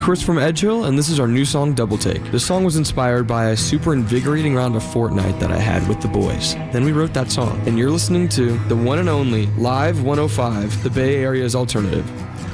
Chris from Edgehill, and this is our new song, Double Take. This song was inspired by a super invigorating round of Fortnite that I had with the boys. Then we wrote that song, and you're listening to the one and only Live 105, the Bay Area's alternative.